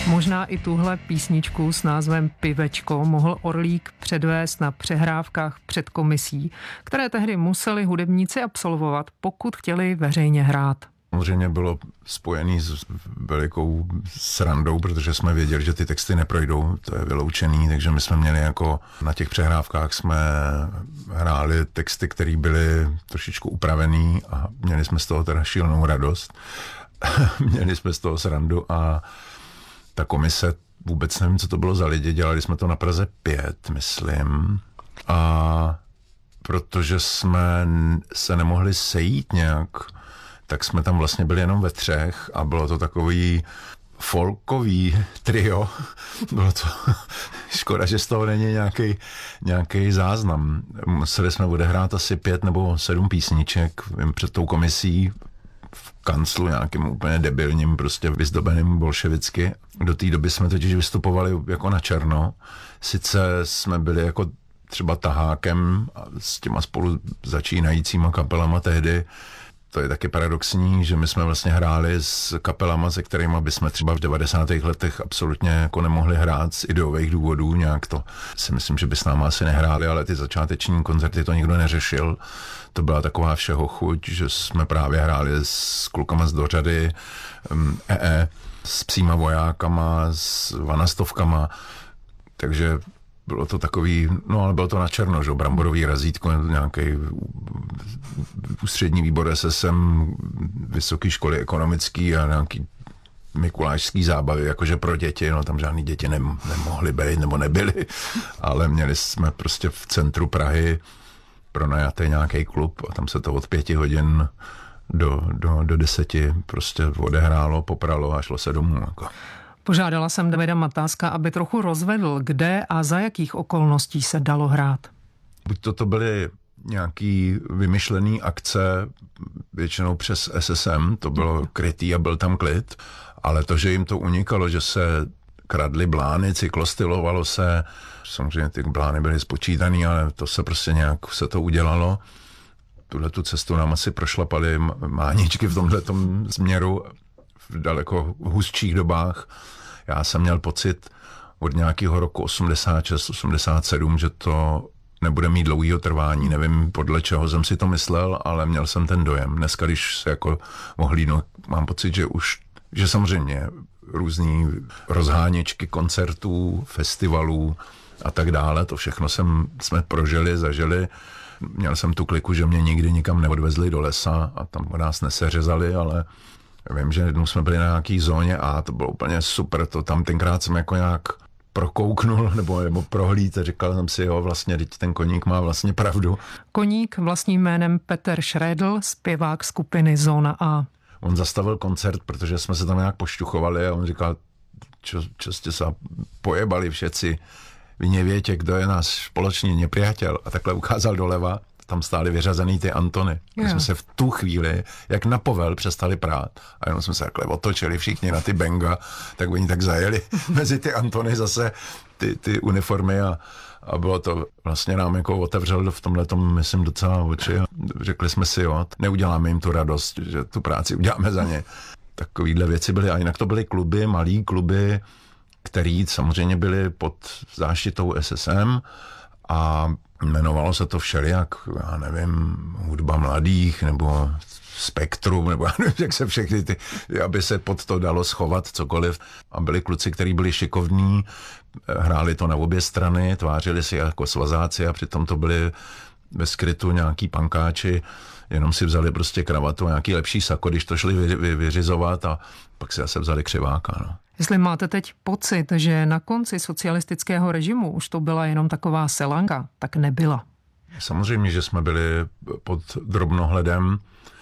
Možná i tuhle písničku s názvem Pivečko mohl Orlík předvést na přehrávkách před komisí, které tehdy museli hudebníci absolvovat, pokud chtěli veřejně hrát. Samozřejmě bylo spojený s velikou srandou, protože jsme věděli, že ty texty neprojdou, to je vyloučený, takže my jsme měli jako na těch přehrávkách jsme hráli texty, které byly trošičku upravený a měli jsme z toho teda šílenou radost. Měli jsme z toho srandu a ta komise, vůbec nevím, co to bylo za lidi, dělali jsme to na Praze 5, myslím, a protože jsme se nemohli sejít nějak, tak jsme tam vlastně byli jenom ve 3 a bylo to takový folkový trio. Bylo to škoda, že z toho není nějaký záznam. Museli jsme odehrát asi 5 nebo 7 písniček před tou komisí v kanclu nějakým úplně debilním, prostě vyzdobeným bolševicky. Do té doby jsme totiž vystupovali jako na černo. Sice jsme byli jako třeba tahákem s těma spolu začínajícíma kapelama tehdy. To je taky paradoxní, že my jsme vlastně hráli s kapelama, se kterými bychom třeba v 90. letech absolutně jako nemohli hrát z ideových důvodů, nějak to si myslím, že by s náma asi nehráli, ale ty začáteční koncerty to nikdo neřešil. To byla taková všeho chuť, že jsme právě hráli s klukama z Dořady, s Psíma vojákama, s Vanastovkama, takže bylo to takový, no ale bylo to na černo, že bramborový razítko, nějaký ústřední výbor SSM, vysoké školy ekonomický a nějaký mikulášský zábavy, jakože pro děti, no tam žádný děti nemohly být nebo nebyly, ale měli jsme prostě v centru Prahy pronajatý nějaký klub a tam se to od 5 hodin do 10 prostě odehrálo, popralo a šlo se domů. Jako. Požádala jsem Davida Matáska, aby trochu rozvedl, kde a za jakých okolností se dalo hrát. Buď to byly nějaký vymyšlený akce, většinou přes SSM, to bylo krytý a byl tam klid, ale to, že jim to unikalo, že se kradly blány, cyklostylovalo se, samozřejmě ty blány byly spočítaný, ale to se prostě nějak se to udělalo. Tuhletu cestu nám asi prošlapaly máničky v tomhletom směru v daleko hustších dobách. Já jsem měl pocit od nějakého roku 86, 87, že to nebude mít dlouhýho trvání. Nevím, podle čeho jsem si to myslel, ale měl jsem ten dojem. Dneska, když se jako ohlídnu, mám pocit, že samozřejmě různý rozháněčky koncertů, festivalů a tak dále, to všechno jsme prožili, zažili. Měl jsem tu kliku, že mě nikdy nikam neodvezli do lesa a tam nás neseřezali, ale vím, že jednou jsme byli na nějaký zóně a to bylo úplně super, to tam tenkrát jsem jako nějak prokouknul nebo prohlíd a říkal jsem si, jo, vlastně ten Koník má vlastně pravdu. Koník vlastním jménem Petr Šrédl, zpěvák skupiny Zóna A. On zastavil koncert, protože jsme se tam nějak pošťuchovali a on říkal, čo jste se pojebali všetci, vy nevětě, kdo je náš společný nepřátel, a takhle ukázal doleva. Tam stály vyřazený ty Antony. My jsme se v tu chvíli, jak na povel, přestali prát. A jenom jsme se takhle otočili všichni na ty benga, tak oni tak zajeli mezi ty Antony zase ty uniformy a bylo to, vlastně nám jako otevřel v tomhletom, myslím, docela oči a řekli jsme si, jo, neuděláme jim tu radost, že tu práci uděláme za ně. Takovýhle věci byly a jinak to byly kluby, malý kluby, který samozřejmě byly pod záštitou SSM a jmenovalo se to všelijak, já nevím, hudba mladých, nebo Spektrum, nebo já nevím, jak se všechny ty, aby se pod to dalo schovat cokoliv. A byli kluci, kteří byli šikovní, hráli to na obě strany, tvářili si jako svazáci a přitom to byli ve skrytu nějaký pankáči, jenom si vzali prostě kravatu a nějaký lepší sako, když to šli vyřizovat a pak si zase vzali křiváka, no. Jestli máte teď pocit, že na konci socialistického režimu už to byla jenom taková selanka, tak nebyla. Samozřejmě, že jsme byli pod drobnohledem,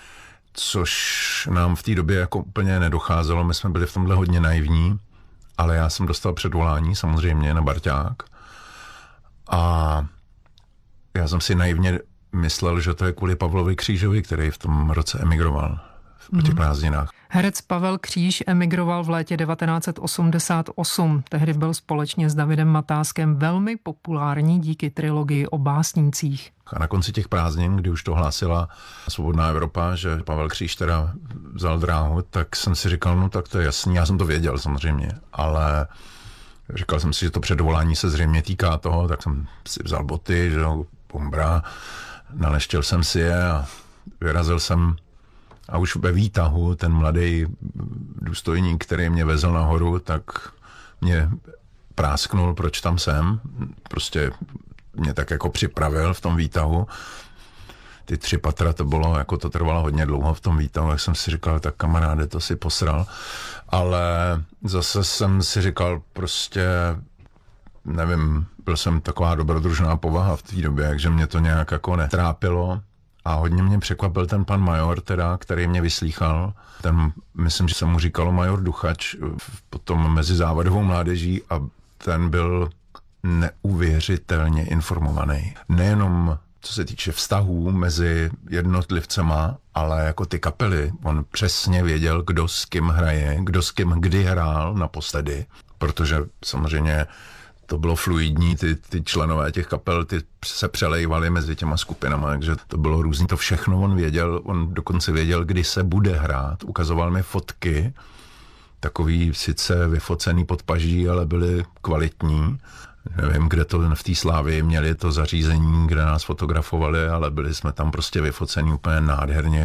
což nám v té době jako úplně nedocházelo. My jsme byli v tomhle hodně naivní, ale já jsem dostal předvolání samozřejmě na Barťák a já jsem si naivně myslel, že to je kvůli Pavlovi Křížovi, který v tom roce emigroval. po těch prázdninách. Herec Pavel Kříž emigroval v létě 1988. Tehdy byl společně s Davidem Matáskem velmi populární díky trilogii o básnících. A na konci těch prázdnin, kdy už to hlásila Svobodná Evropa, že Pavel Kříž teda vzal dráhu, tak jsem si říkal, no tak to je jasný, já jsem to věděl samozřejmě, ale říkal jsem si, že to předvolání se zřejmě týká toho, tak jsem si vzal boty, že Pombra, naleštěl jsem si je a vyrazil jsem. A už ve výtahu ten mladý důstojník, který mě vezl nahoru, tak mě prásknul, proč tam jsem. Prostě mě tak jako připravil v tom výtahu. Ty 3 patra, to trvalo hodně dlouho v tom výtahu, jak jsem si říkal, tak kamaráde, to si posral. Ale zase jsem si říkal, prostě nevím, byl jsem taková dobrodružná povaha v té době, takže mě to nějak jako netrápilo. A hodně mě překvapil ten pan major, teda, který mě vyslýchal. Myslím, že se mu říkalo major Duchač, potom mezi závadovou mládeží, a ten byl neuvěřitelně informovaný. Nejenom co se týče vztahů mezi jednotlivcema, ale jako ty kapely. On přesně věděl, kdo s kým hraje, kdo s kým kdy hrál naposledy, protože samozřejmě to bylo fluidní, ty členové těch kapel, ty se přelejvali mezi těma skupinama, takže to bylo různý. To všechno on věděl, on dokonce věděl, kdy se bude hrát. Ukazoval mi fotky, takový sice vyfocený pod paží, ale byly kvalitní. Nevím, kde to v té Slávii měli to zařízení, kde nás fotografovali, ale byli jsme tam prostě vyfocený úplně nádherně,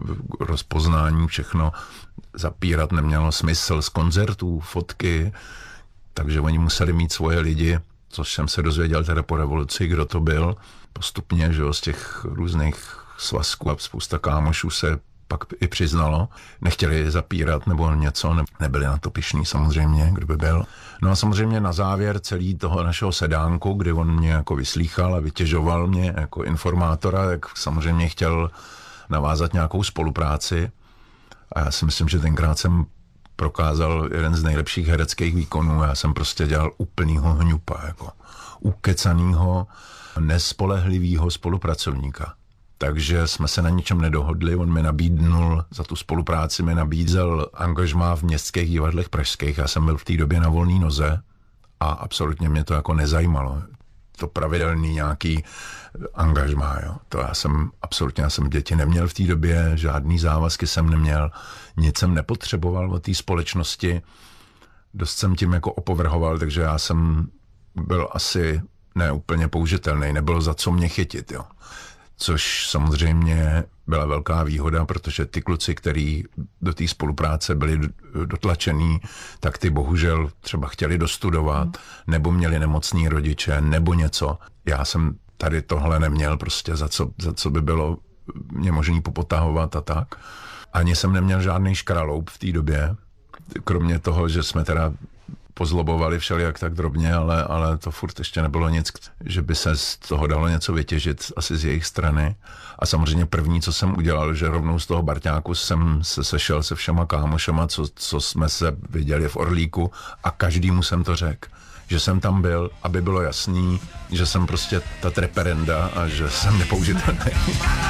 rozpoznání, všechno. Zapírat nemělo smysl, z koncertů, fotky, takže oni museli mít svoje lidi, což jsem se dozvěděl teda po revoluci, kdo to byl. Postupně, že jo, z těch různých svazků a spousta kámošů se pak i přiznalo. Nechtěli zapírat nebo něco, nebyli na to pyšní samozřejmě, kdo by byl. No a samozřejmě na závěr celý toho našeho sedánku, kdy on mě jako vyslýchal a vytěžoval mě jako informátora, tak samozřejmě chtěl navázat nějakou spolupráci. A já si myslím, že tenkrát jsem prokázal jeden z nejlepších hereckých výkonů. Já jsem prostě dělal úplnýho hňupa, jako ukecanýho, nespolehlivýho spolupracovníka. Takže jsme se na ničem nedohodli, on mi nabídnul, za tu spolupráci mi nabízel angažmá v městských divadlech pražských, já jsem byl v té době na volné noze a absolutně mě to jako nezajímalo. To pravidelný nějaký angažmá, jo. To já jsem děti neměl v té době, žádný závazky jsem neměl, nic jsem nepotřeboval od té společnosti, dost jsem tím jako opovrhoval, takže já jsem byl asi neúplně použitelný, nebylo za co mě chytit, jo. Což samozřejmě byla velká výhoda, protože ty kluci, kteří do té spolupráce byli dotlačený, tak ty bohužel třeba chtěli dostudovat, nebo měli nemocný rodiče, nebo něco. Já jsem tady tohle neměl prostě, za co by bylo mě možný popotahovat a tak. Ani jsem neměl žádný škraloup v té době, kromě toho, že jsme teda pozlobovali všelijak tak drobně, ale to furt ještě nebylo nic, že by se z toho dalo něco vytěžit asi z jejich strany. A samozřejmě první, co jsem udělal, že rovnou z toho Barťáku jsem se sešel se všema kámošema, co jsme se viděli v Orlíku, a každému jsem to řekl, že jsem tam byl, aby bylo jasný, že jsem prostě ta treperenda a že jsem nepoužitelný.